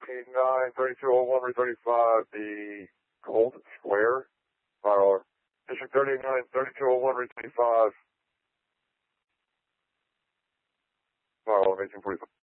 393201 35, the Cold Square, District 39 3201 35, 1845.